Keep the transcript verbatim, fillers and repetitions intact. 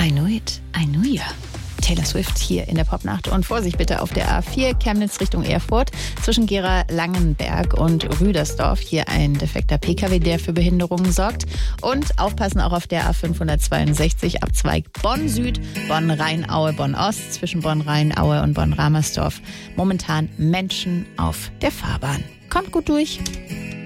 I know it, I know ya. Taylor Swift hier in der Popnacht. Und Vorsicht bitte auf der A vier Chemnitz Richtung Erfurt zwischen Gera-Langenberg und Rüdersdorf. Hier ein defekter P K W, der für Behinderungen sorgt. Und aufpassen auch auf der A fünfhundertzweiundsechzig Abzweig Bonn Süd, Bonn-Rheinaue, Bonn-Ost zwischen Bonn-Rheinaue und Bonn-Ramersdorf. Momentan Menschen auf der Fahrbahn. Kommt gut durch.